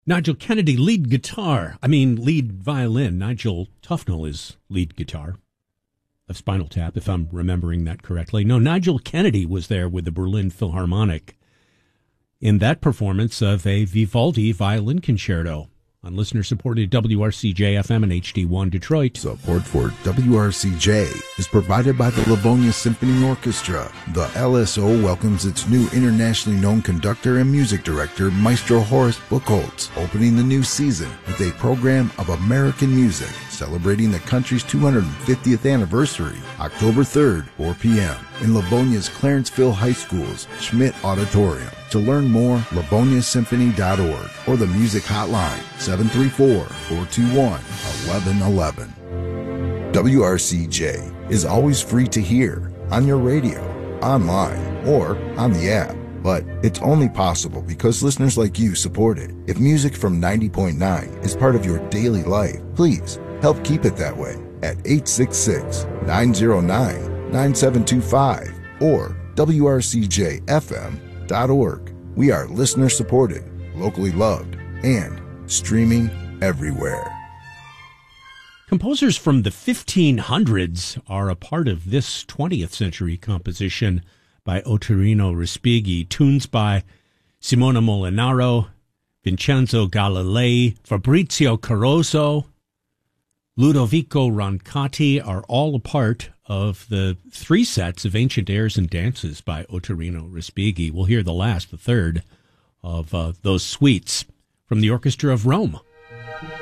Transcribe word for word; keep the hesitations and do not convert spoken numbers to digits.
Nigel Kennedy, lead guitar. I mean, lead violin. Nigel Tufnell is lead guitar of Spinal Tap, if I'm remembering that correctly. No, Nigel Kennedy was there with the Berlin Philharmonic in that performance of a Vivaldi violin concerto on listener-supported W R C J F M and H D one Detroit. Support for W R C J is provided by the Livonia Symphony Orchestra. The L S O welcomes its new internationally known conductor and music director, Maestro Horace Buchholz, opening the new season with a program of American music celebrating the country's two hundred fiftieth anniversary, October third, four p.m. in Livonia's Clarenceville High School's Schmidt Auditorium. To learn more, livonia symphony dot org or the music hotline, seven three four, four two one, one one one one. W R C J is always free to hear on your radio, online, or on the app. But it's only possible because listeners like you support it. If music from ninety point nine is part of your daily life, please help keep it that way at eight six six, nine zero nine, nine seven two five or W R C J F M dot org. We are listener supported, locally loved, and streaming everywhere. Composers from the fifteen hundreds are a part of this twentieth century composition by Ottorino Respighi. Tunes by Simona Molinaro, Vincenzo Galilei, Fabrizio Caroso, Ludovico Roncati are all a part of the three sets of ancient airs and dances by Ottorino Respighi. We'll hear the last, the third, of uh, those suites from the Orchestra of Rome.